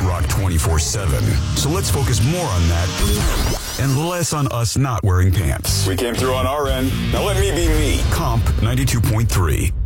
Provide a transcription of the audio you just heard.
rock 24/7. So let's focus more on that and less on us not wearing pants. We came through on our end. Now let me be me. Comp 92.3.